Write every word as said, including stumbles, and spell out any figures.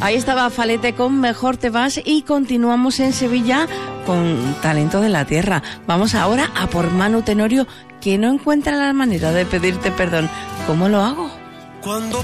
Ahí estaba Falete con Mejor te vas y continuamos en Sevilla con Talento de la Tierra. Vamos ahora a por Manu Tenorio, que no encuentra la manera de pedirte perdón. ¿Cómo lo hago? Cuando